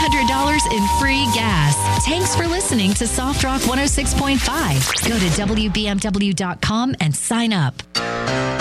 $100 in free gas. Thanks for listening to Soft Rock 106.5. Go to WBMW.com and sign up.